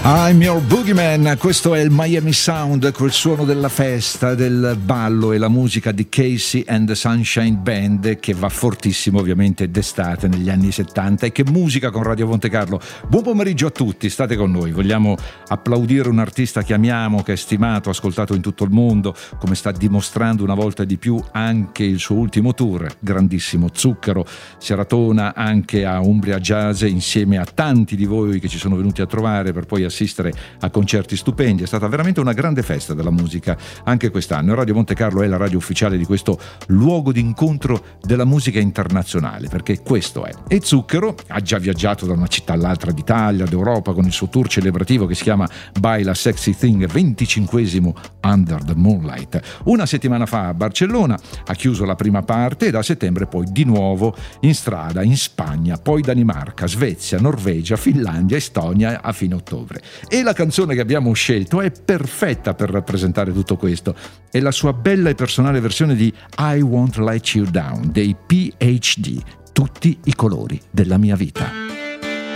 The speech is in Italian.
I'm your boogeyman, questo è il Miami Sound, quel suono della festa, del ballo e la musica di Casey and the Sunshine Band, che va fortissimo ovviamente d'estate negli anni 70. E che musica con Radio Monte Carlo. Buon pomeriggio a tutti, state con noi. Vogliamo applaudire un artista che amiamo, che è stimato, ascoltato in tutto il mondo, come sta dimostrando una volta di più anche il suo ultimo tour, grandissimo Zucchero. Seratona anche a Umbria Jazz, insieme a tanti di voi che ci sono venuti a trovare per poi assistere a concerti stupendi. È stata veramente una grande festa della musica anche quest'anno. Radio Monte Carlo è la radio ufficiale di questo luogo d'incontro della musica internazionale, perché questo è. E Zucchero ha già viaggiato da una città all'altra d'Italia, d'Europa, con il suo tour celebrativo che si chiama Baila Sexy Thing, 25esimo Under the Moonlight. Una settimana fa a Barcellona ha chiuso la prima parte e da settembre poi di nuovo in strada in Spagna, poi Danimarca, Svezia, Norvegia, Finlandia, Estonia a fine ottobre. E la canzone che abbiamo scelto è perfetta per rappresentare tutto questo. È la sua bella e personale versione di I Won't Let You Down dei PhD, tutti i colori della mia vita.